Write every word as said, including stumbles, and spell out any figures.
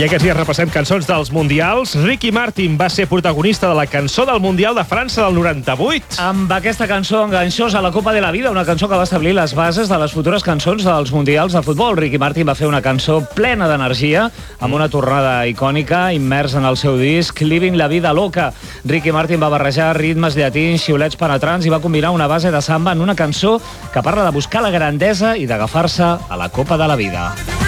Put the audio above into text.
I aquests dies repassem cançons dels Mundials. Ricky Martin va ser protagonista de la cançó del Mundial de França del noranta-vuit. Amb aquesta cançó enganxosa, la Copa de la Vida, una cançó que va establir les bases de les futures cançons dels Mundials de futbol. Ricky Martin va fer una cançó plena d'energia, amb una tornada icònica, immers en el seu disc Living la vida loca. Ricky Martin va barrejar ritmes llatins, xiulets penetrants i va combinar una base de samba en una cançó que parla de buscar la grandesa i d'agafar-se a la Copa de la Vida.